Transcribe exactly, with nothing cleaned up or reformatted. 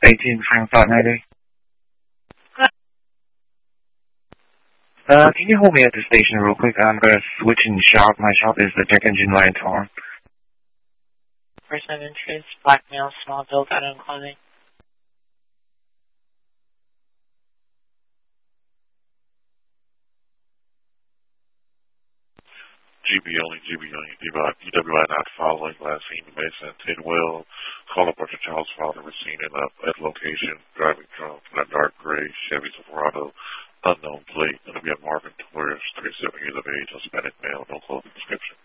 eighteen Frankfurt ninety. Uh, can you hold me at the station real quick? I'm gonna switch in shop. My shop is the check engine line torn. Person of interest, black male, small build, out of clothing. G B only, G B only, D W I not following, last seen Mason, Tidwell, call up your child's father was seen in a, at location, driving drunk in a dark gray Chevy Silverado, unknown plate, going to be a Marvin Torres, thirty-seven years of age, Hispanic male, no clothing description.